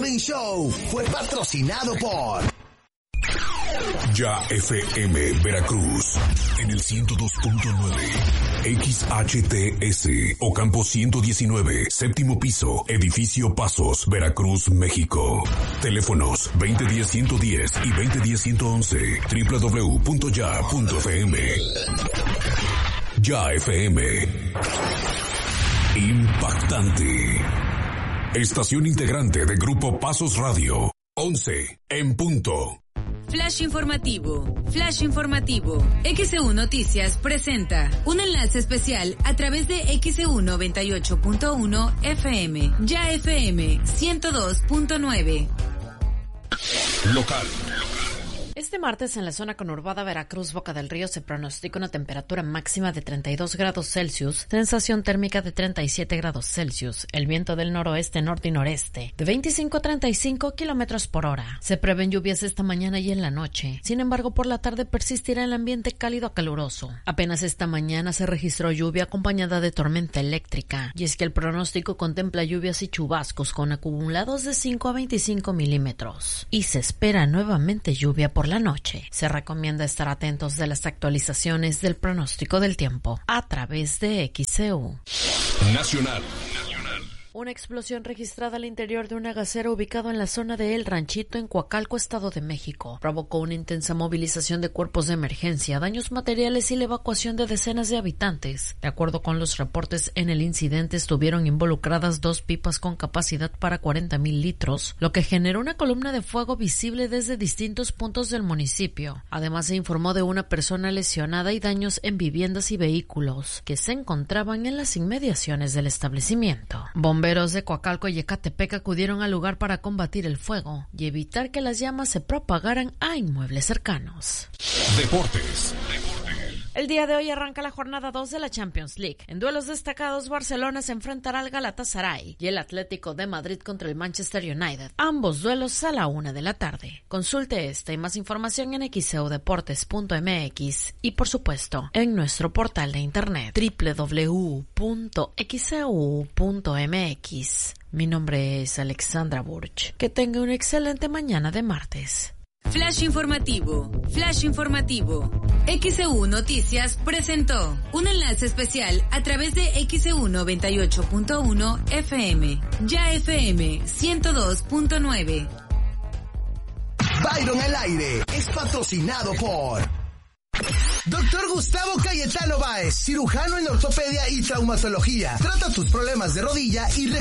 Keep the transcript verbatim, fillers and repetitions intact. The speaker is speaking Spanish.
Morning Show fue patrocinado por Ya F M Veracruz en el ciento dos punto nueve, X H T S Ocampo ciento diecinueve, séptimo piso, edificio Pasos, Veracruz, México. Teléfonos veinte diez ciento diez y veinte diez ciento once, doble u doble u doble u punto ya punto f m. Ya F M. Impactante. Estación integrante de Grupo Pasos Radio. once en punto. Flash informativo, flash informativo. X E U Noticias presenta un enlace especial a través de X E U noventa y ocho punto uno F M, Ya F M ciento dos punto nueve. Local. Este martes en la zona conurbada Veracruz, Boca del Río, se pronostica una temperatura máxima de treinta y dos grados Celsius, sensación térmica de treinta y siete grados Celsius, el viento del noroeste, norte y noreste, de veinticinco a treinta y cinco kilómetros por hora. Se prevén lluvias esta mañana y en la noche. Sin embargo, por la tarde persistirá el ambiente cálido a caluroso. Apenas esta mañana se registró lluvia acompañada de tormenta eléctrica, y es que el pronóstico contempla lluvias y chubascos con acumulados de cinco a veinticinco milímetros. Y se espera nuevamente lluvia por la noche. Se recomienda estar atentos de las actualizaciones del pronóstico del tiempo a través de X E U. Nacional. Una explosión registrada al interior de una gasera ubicado en la zona de El Ranchito en Coacalco, Estado de México, provocó una intensa movilización de cuerpos de emergencia, daños materiales y la evacuación de decenas de habitantes. De acuerdo con los reportes, en el incidente estuvieron involucradas dos pipas con capacidad para cuarenta mil litros, lo que generó una columna de fuego visible desde distintos puntos del municipio. Además, se informó de una persona lesionada y daños en viviendas y vehículos que se encontraban en las inmediaciones del establecimiento. Bomberos Bomberos de Coacalco y Ecatepec acudieron al lugar para combatir el fuego y evitar que las llamas se propagaran a inmuebles cercanos. Deportes. El día de hoy arranca la jornada dos de la Champions League. En duelos destacados, Barcelona se enfrentará al Galatasaray y el Atlético de Madrid contra el Manchester United. Ambos duelos a la una de la tarde. Consulte esta y más información en x e u deportes punto m x y, por supuesto, en nuestro portal de internet doble u doble u doble u punto x e u punto m x. Mi nombre es Alexandra Burch. Que tenga una excelente mañana de martes. Flash informativo, flash informativo. X E U Noticias presentó un enlace especial a través de X E U noventa y ocho punto uno F M, Ya F M ciento dos punto nueve. Byron al aire es patrocinado por Doctor Gustavo Cayetano Báez, cirujano en ortopedia y traumatología. Trata tus problemas de rodilla y